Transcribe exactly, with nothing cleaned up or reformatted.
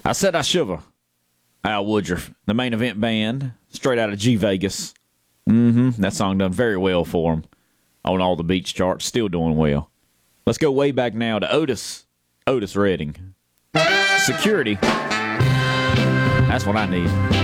I said I shiver. Al Woodruff, the main event band, straight out of G Vegas. Mm-hmm. That song done very well for him on all the beach charts. Still doing well. Let's go way back now to Otis. Otis Redding. Security. That's what I need.